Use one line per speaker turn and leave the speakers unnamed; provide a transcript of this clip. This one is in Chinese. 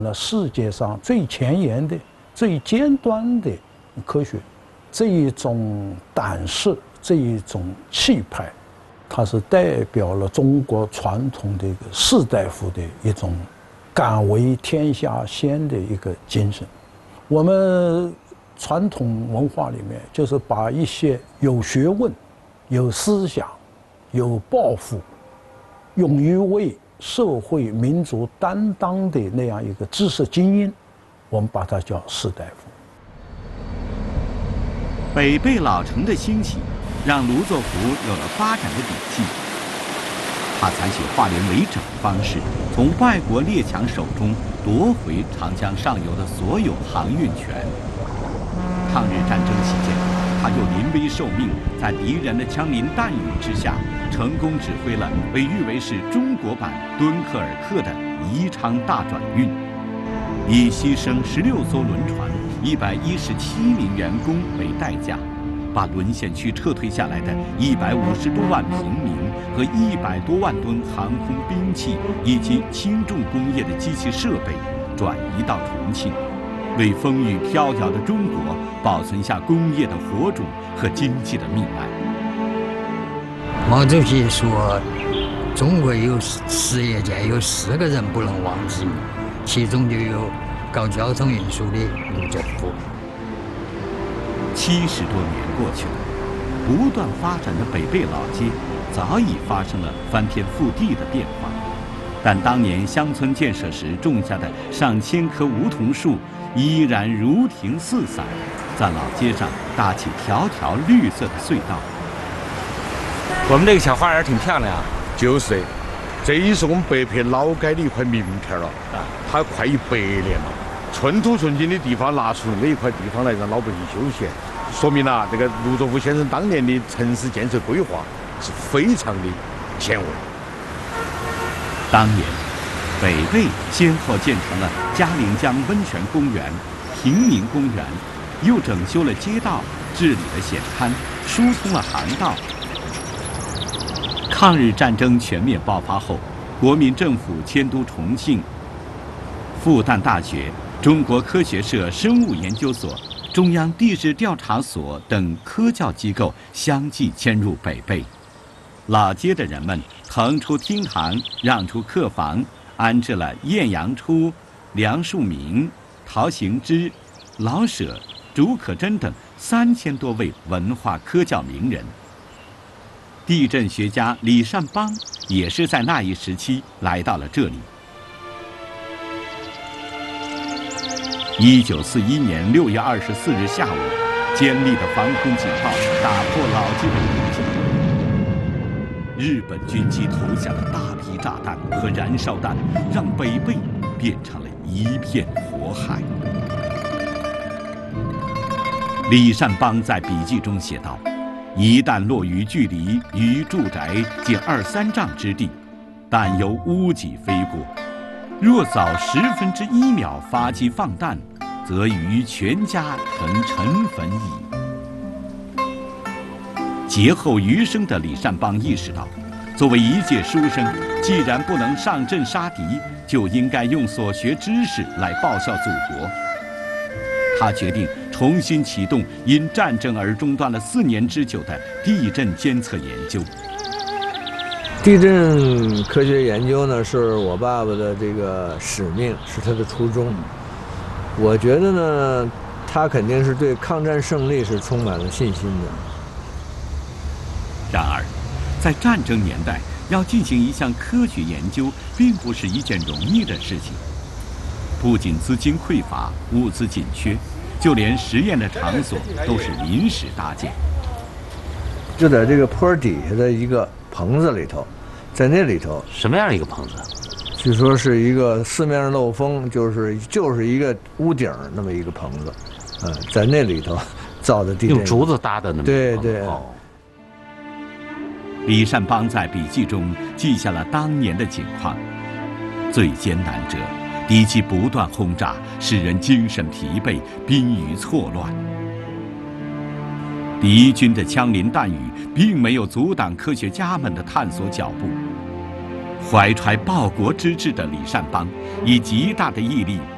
那世界上最前沿的、最尖端的科学，这一种胆识，这一种气派，它是代表了中国传统的一个士大夫的一种敢为天下先的一个精神。我们传统文化里面，就是把一些有学问、有思想、有抱负、勇于为社会民族担当的那样一个知识精英，我们把它叫士大夫。
北碚老城的兴起，让卢作孚有了发展的底气。他采取化零为整的方式，从外国列强手中夺回长江上游的所有航运权。抗日战争期间，他又临危受命，在敌人的枪林弹雨之下，成功指挥了被誉为是中国版敦刻尔克的宜昌大转运，以牺牲16艘轮船、117名员工为代价，把沦陷区撤退下来的150多万平民和100多万吨航空兵器以及轻重工业的机器设备转移到重庆，为风雨飘摇的中国保存下工业的火种和经济的命脉。
毛主席说，中国有实业界有4个人不能忘记，其中就有搞交通运输的卢作孚。
70多年过去了，不断发展的北碚老街早已发生了翻天覆地的变化，但当年乡村建设时种下的上千棵梧桐树依然如亭似伞，在老街上搭起条条绿色的隧道。
我们这个小花园挺漂亮啊。
就是，这也是我们北碚老街的一块名片了。它快100年了，寸土寸金的地方拿出那一块地方来让老百姓休闲，说明了这个卢作孚先生当年的城市建设规划是非常的前卫。
当年，北碚先后建成了嘉陵江温泉公园、平民公园，又整修了街道，治理了险滩，疏通了航道。抗日战争全面爆发后，国民政府迁都重庆，复旦大学、中国科学社生物研究所、中央地质调查所等科教机构相继迁入北碚。老街的人们腾出厅堂，让出客房，安置了晏阳初、梁漱溟、陶行知、老舍、竺可桢等3000多位文化科教名人。地震学家李善邦也是在那一时期来到了这里。1941年6月24日下午，尖利的防空警报打破老街的宁静。日本军机投下的大批炸弹和燃烧弹，让北碚变成了一片火海。李善邦在笔记中写道：一旦落于距离与住宅仅2-3丈之地，弹由屋脊飞过，若早1/10秒发击放弹，则于全家成尘粉矣。劫后余生的李善邦意识到，作为一介书生，既然不能上阵杀敌，就应该用所学知识来报效祖国。他决定重新启动因战争而中断了4年之久的地震监测研究。
地震科学研究呢，是我爸爸的这个使命，是他的初衷。我觉得呢，他肯定是对抗战胜利是充满了信心的。
然而，在战争年代，要进行一项科学研究，并不是一件容易的事情。不仅资金匮乏、物资紧缺，就连实验的场所都是临时搭建。
就在这个坡底下的一个棚子里头，在那里头，
什么样的一个棚子？
据说是一个四面漏风，就是一个屋顶那么一个棚子，在那里头造的地震，
用竹子搭的那么
对对。
李善邦在笔记中记下了当年的情况：最艰难者，敌机不断轰炸，使人精神疲惫，兵于错乱。敌军的枪林弹雨并没有阻挡科学家们的探索脚步。怀揣报国之志的李善邦，以极大的毅力